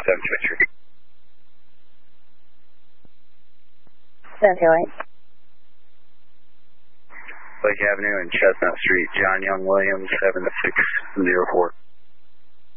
723. 728. Lake Avenue and Chestnut Street, John Young Williams, 7604.